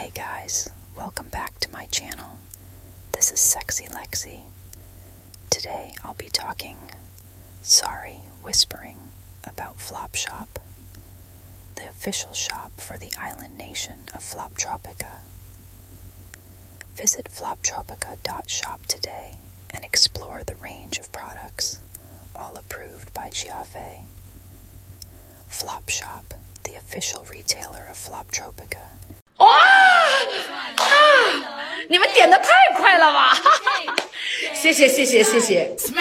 Hey guys, welcome back to my channel. This is Sexy Lexi. Today I'll be whispering about Flopshop, the official shop for the island nation of Floptropica. Visit floptropica.shop today and explore the range of products, all approved by Giave. Flopshop, the official retailer of Floptropica. 哇！你们点的太快了吧！谢谢。